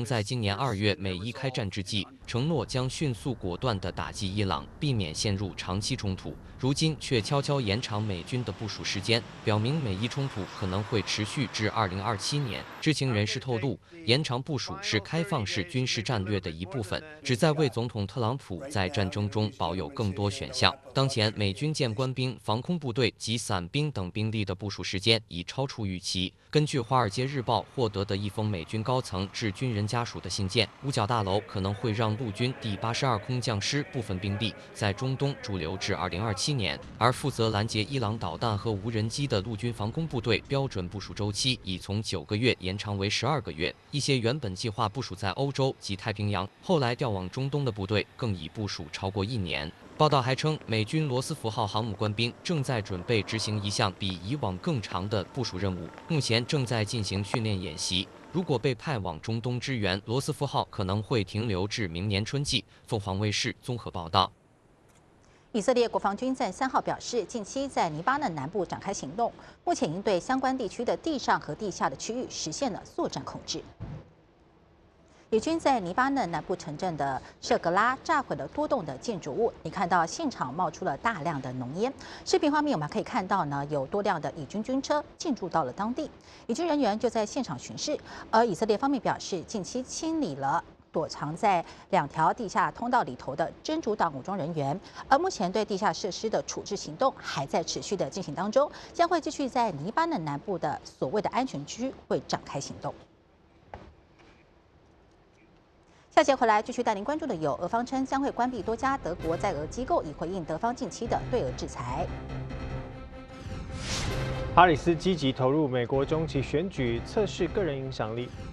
在今年2月美伊开战之际，承诺将迅速果断地打击伊朗，避免陷入长期冲突。如今却悄悄延长美军的部署时间，表明美伊冲突可能会持续至2027年。知情人士透露，延长部署是开放式军事战略的一部分，旨在为总统特朗普在战争中保有更多选项。当前，美军舰官兵、防空部队及伞兵等兵力的部署时间已超出预期。根据《华尔街日报》获得的一封美军高层致军人家属的信件，五角大楼可能会让陆军第82空降师部分兵力在中东驻留至2027年，而负责拦截伊朗导弹和无人机的陆军防空部队标准部署周期已从9个月延长为12个月。一些原本计划部署在欧洲及太平洋，后来调往中东的部队更已部署超过1年。报道还称，美军罗斯福号航母官兵正在准备执行一项比以往更长的部署任务，目前正在进行训练演习。如果被派往中东支援，罗斯福号可能会停留至明年春季。凤凰卫视综合报道。 以色列国防军在3号表示，近期在黎巴嫩南部展开行动，目前已经对相关地区的地上和地下的区域实现了作战控制。以军在黎巴嫩南部城镇的舍格拉炸毁了多栋的建筑物，你看到现场冒出了大量的浓烟。视频画面我们可以看到呢，有多辆的以军军车进驻到了当地，以军人员就在现场巡视。而以色列方面表示，近期清理了躲藏在2条地下通道里头的真主党武装人员，而目前对地下设施的处置行动还在持续的进行当中，将会继续在黎巴嫩南部的所谓的安全区会展开行动。下节回来继续带您关注的有，俄方称将会关闭多家德国在俄机构，以回应德方近期的对俄制裁。 哈里斯积极投入美国中期选举，测试个人影响力。